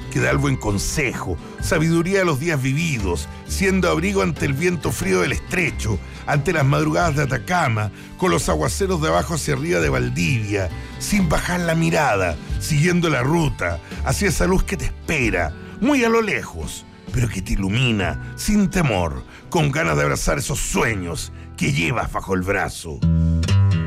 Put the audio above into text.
que da el buen consejo, sabiduría de los días vividos, siendo abrigo ante el viento frío del estrecho, ante las madrugadas de Atacama, con los aguaceros de abajo hacia arriba de Valdivia, sin bajar la mirada, siguiendo la ruta, hacia esa luz que te espera, muy a lo lejos, pero que te ilumina, sin temor, con ganas de abrazar esos sueños que llevas bajo el brazo.